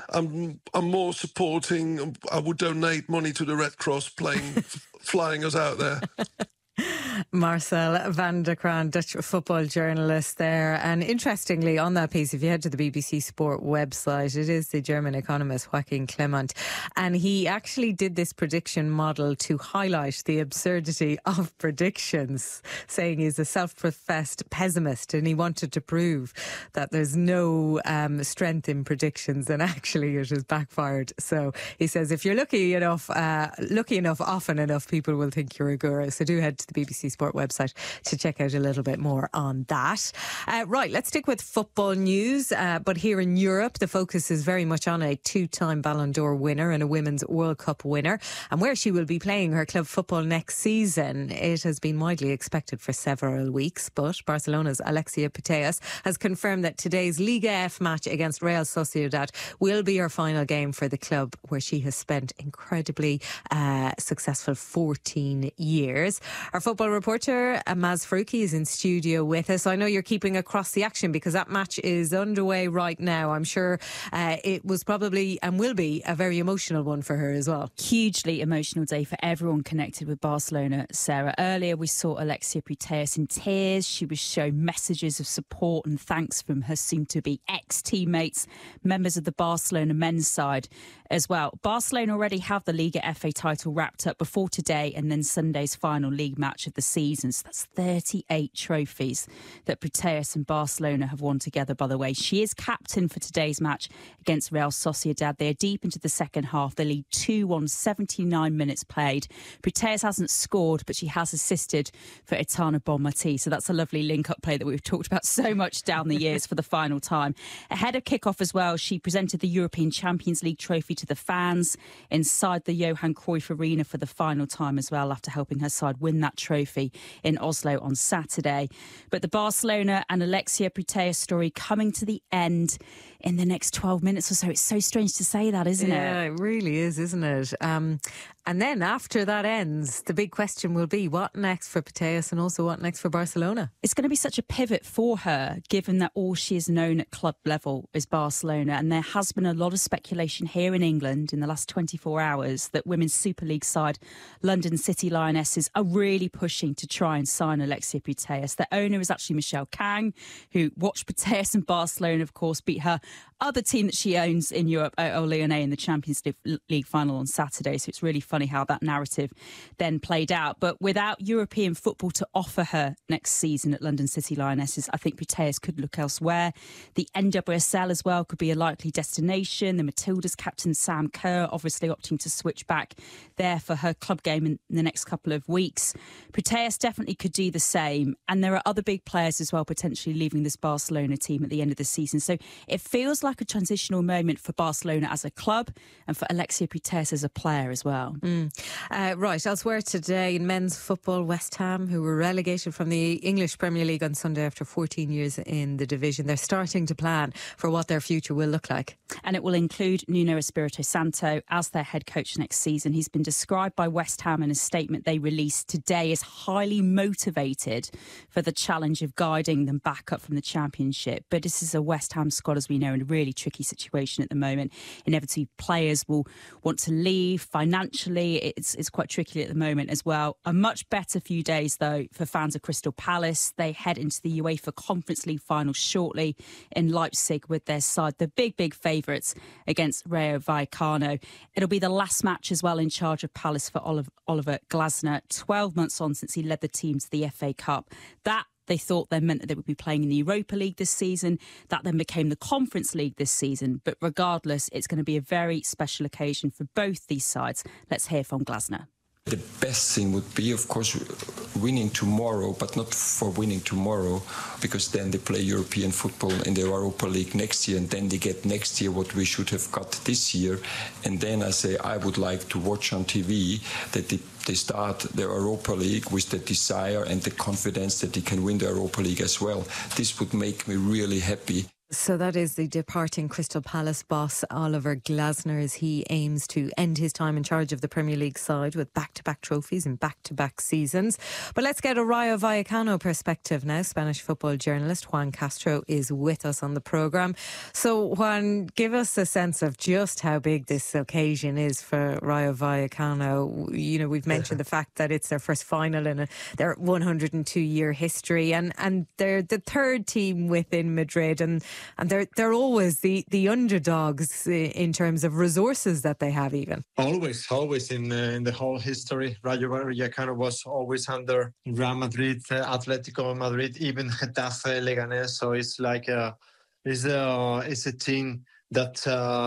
I'm more supporting. I would donate money to the Red Cross flying us out there. Marcel van der Kraan, Dutch football journalist there. And interestingly, on that piece, if you head to the BBC Sport website, it is the German economist Joachim Clement. And he actually did this prediction model to highlight the absurdity of predictions, saying he's a self-professed pessimist and he wanted to prove that there's no strength in predictions, and actually it has backfired. So he says if you're lucky enough often enough, people will think you're a guru. So do head to the BBC Sport website to check out a little bit more on that. Right, let's stick with football news. But here in Europe, the focus is very much on a two-time Ballon d'Or winner and a Women's World Cup winner, and where she will be playing her club football next season. It has been widely expected for several weeks, but Barcelona's Alexia Putellas has confirmed that today's Liga F match against Real Sociedad will be her final game for the club, where she has spent incredibly successful 14 years. Our football reporter Maz Faruqi is in studio with us. I know you're keeping across the action because that match is underway right now. I'm sure it was probably and will be a very emotional one for her as well. Hugely emotional day for everyone connected with Barcelona, Sarah. Earlier we saw Alexia Putellas in tears. She was shown messages of support and thanks from her soon-to-be ex-teammates, members of the Barcelona men's side as well. Barcelona already have the Liga FA title wrapped up before today and then Sunday's final league match of the season. So that's 38 trophies that Putellas and Barcelona have won together, by the way. She is captain for today's match against Real Sociedad. They are deep into the second half. They lead 2-1, 79 minutes played. Putellas hasn't scored, but she has assisted for Aitana Bonmatí. So that's a lovely link-up play that we've talked about so much down the years for the final time. Ahead of kick-off as well, she presented the European Champions League trophy to the fans inside the Johan Cruyff Arena for the final time as well, after helping her side win that trophy in Oslo on Saturday. But the Barcelona and Alexia Putellas story coming to the end in the next 12 minutes or so. It's so strange to say that, isn't it? Yeah, it really is, isn't it? And then after that ends, the big question will be what next for Putellas and also what next for Barcelona? It's going to be such a pivot for her, given that all she has known at club level is Barcelona. And there has been a lot of speculation here in England in the last 24 hours that Women's Super League side London City Lionesses are really pushing to try and sign Alexia Putellas. Their owner is actually Michelle Kang, who watched Putellas and Barcelona, of course, beat her other team that she owns in Europe, Lyonnais, in the Champions League final on Saturday. So it's really funny how that narrative then played out. But without European football to offer her next season at London City Lionesses, I think Putellas could look elsewhere. The NWSL as well could be a likely destination. The Matildas captain Sam Kerr obviously opting to switch back there for her club game in the next couple of weeks. Putellas definitely could do the same. And there are other big players as well potentially leaving this Barcelona team at the end of the season. So it feels like a transitional moment for Barcelona as a club and for Alexia Putellas as a player as well. Right, elsewhere today in men's football, West Ham, who were relegated from the English Premier League on Sunday after 14 years in the division, they're starting to plan for what their future will look like. And it will include Nuno Espirito Santo as their head coach next season. He's been described by West Ham in a statement they released today as highly motivated for the challenge of guiding them back up from the Championship. But this is a West Ham squad, as we know, in a really tricky situation at the moment. Inevitably, players will want to leave. Financially, it's quite tricky at the moment as well. A much better few days, though, for fans of Crystal Palace. They head into the UEFA Conference League final shortly in Leipzig with their side, the big favourites against Rayo Vallecano. It'll be the last match as well in charge of Palace for Oliver Glasner, 12 months on since he led the team to the FA Cup. That they thought then meant that they would be playing in the Europa League this season. That then became the Conference League this season. But regardless, it's going to be a very special occasion for both these sides. Let's hear from Glasner. The best thing would be, of course, winning tomorrow, but not for winning tomorrow, because then they play European football in the Europa League next year, and then they get next year what we should have got this year. And then I say I would like to watch on TV that they start the Europa League with the desire and the confidence that they can win the Europa League as well. This would make me really happy. So that is the departing Crystal Palace boss Oliver Glasner as he aims to end his time in charge of the Premier League side with back-to-back trophies in back-to-back seasons. But let's get a Rayo Vallecano perspective now. Spanish football journalist Juan Castro is with us on the programme. So Juan, give us a sense of just how big this occasion is for Rayo Vallecano. You know, we've mentioned the fact that it's their first final in their 102-year history, and they're the third team within Madrid, and they're always the underdogs in terms of resources that they have. Even always in the whole history, Rayo Vallecano was always under Real Madrid, Atletico Madrid, even Getafe, Leganés. So it's like it's a team that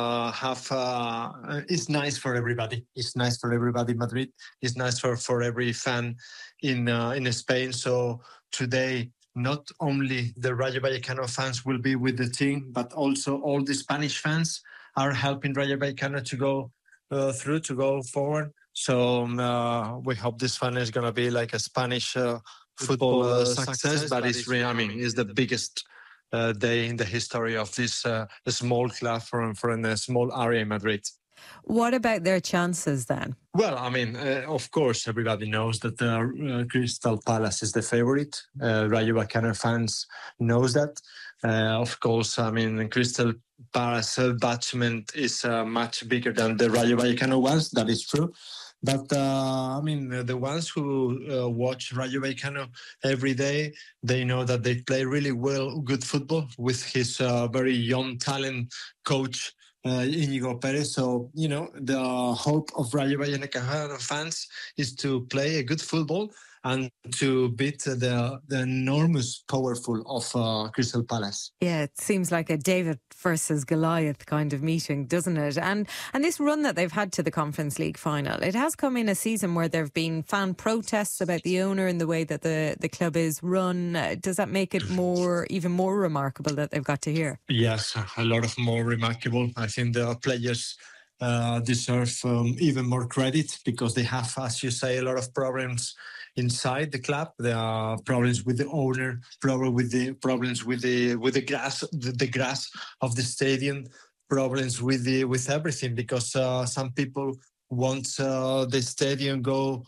it's nice for everybody. It's nice for everybody. Madrid. It's nice for every fan in Spain. So today, not only the Rayo Vallecano fans will be with the team, but also all the Spanish fans are helping Rayo Vallecano to go to go forward. So we hope this fun is going to be like a Spanish football success, but it's really, it's the biggest day in the history of this small club from a small area in Madrid. What about their chances then? Well, of course, everybody knows that Crystal Palace is the favorite. Rayo Vallecano fans knows that. Of course, Crystal Palace attachment is much bigger than the Rayo Vallecano ones. That is true. But, the ones who watch Rayo Vallecano every day, they know that they play really good football with his very young talent coach, Íñigo Pérez. So, the hope of Rayo Vallecano fans is to play a good football and to beat the enormous powerful of Crystal Palace. Yeah, it seems like a David versus Goliath kind of meeting, doesn't it? And this run that they've had to the Conference League final, it has come in a season where there have been fan protests about the owner and the way that the club is run. Does that make it even more remarkable that they've got to here? Yes, a lot of more remarkable. I think the players deserve even more credit because they have, as you say, a lot of problems inside the club. There are problems with the owner, problems with the grass of the stadium, problems with everything because some people want the stadium go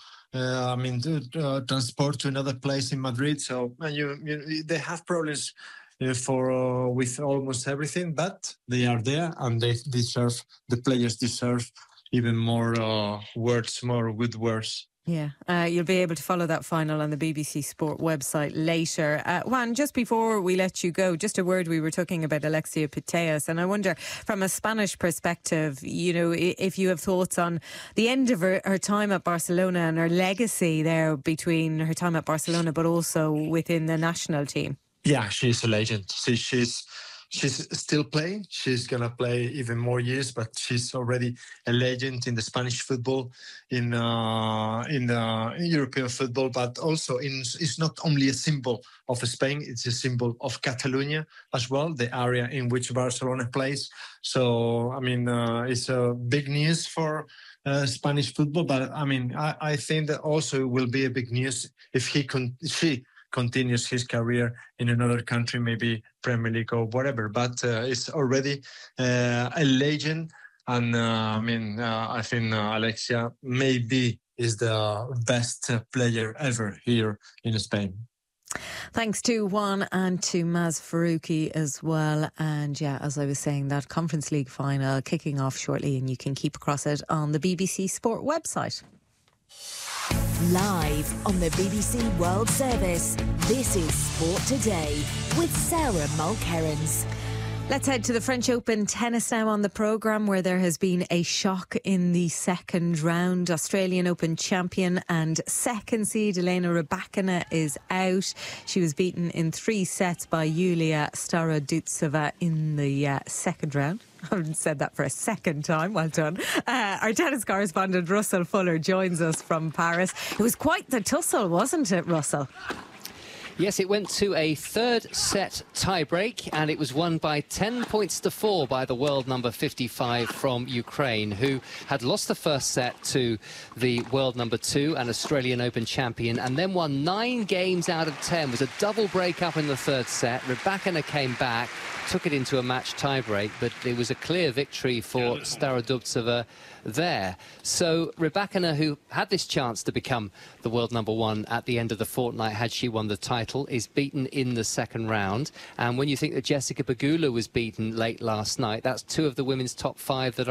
to transport to another place in Madrid. So they have problems with almost everything, but they are there and the players deserve even more more good words. Yeah, you'll be able to follow that final on the BBC Sport website later. Juan, just before we let you go, just a word, we were talking about Alexia Putellas, and I wonder, from a Spanish perspective, if you have thoughts on the end of her time at Barcelona and her legacy there between her time at Barcelona but also within the national team. Yeah, she's a legend. She's still playing. She's going to play even more years, but she's already a legend in the Spanish football, in European football, but also it's not only a symbol of Spain, it's a symbol of Catalonia as well, the area in which Barcelona plays. So, it's a big news for Spanish football, but I think that also it will be a big news if she continues his career in another country, maybe Premier League or whatever. But it's already a legend. And I think Alexia maybe is the best player ever here in Spain. Thanks to Juan and to Maz Faruqi as well. And yeah, as I was saying, that Conference League final kicking off shortly, and you can keep across it on the BBC Sport website. Live on the BBC World Service, this is Sport Today with Sarah Mulkerrins. Let's head to the French Open tennis now on the programme, where there has been a shock in the second round. Australian Open champion and second seed Elena Rybakina is out. She was beaten in 3 sets by Yulia Starodutsova in the second round. I haven't said that for a second time. Well done. Our tennis correspondent Russell Fuller joins us from Paris. It was quite the tussle, wasn't it, Russell? Yes, it went to a third set tiebreak, and it was won by 10 points to 4 by the world number 55 from Ukraine, who had lost the first set to the world number 2 and Australian Open champion, and then won 9 games out of 10. It was a double break-up in the third set. Rybakina came back, took it into a match tiebreak, but it was a clear victory for Starodubtseva there. So Rybakina, who had this chance to become the world number 1 at the end of the fortnight had she won the title, is beaten in the second round. And when you think that Jessica Pegula was beaten late last night, that's 2 of the women's top 5 that